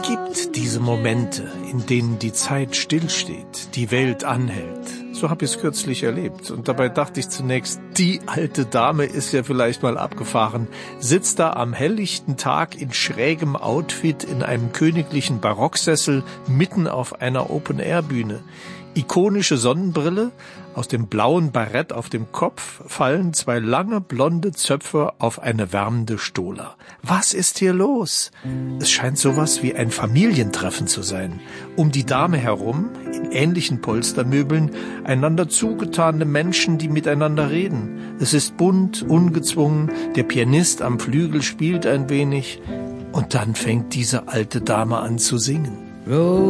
Gibt diese Momente, in denen die Zeit stillsteht, die Welt anhält. So habe ich es kürzlich erlebt. Und dabei dachte ich zunächst, die alte Dame ist ja vielleicht mal abgefahren, sitzt da am helllichten Tag in schrägem Outfit in einem königlichen Barocksessel mitten auf einer Open-Air-Bühne. Ikonische Sonnenbrille, aus dem blauen Barett auf dem Kopf fallen 2 lange blonde Zöpfe auf eine wärmende Stola. Was ist hier los? Es scheint sowas wie ein Familientreffen zu sein. Um die Dame herum, in ähnlichen Polstermöbeln, einander zugetane Menschen, die miteinander reden. Es ist bunt, ungezwungen, der Pianist am Flügel spielt ein wenig und dann fängt diese alte Dame an zu singen.